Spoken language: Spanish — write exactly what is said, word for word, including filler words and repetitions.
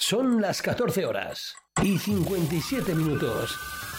Son las catorce horas y cincuenta y siete minutos.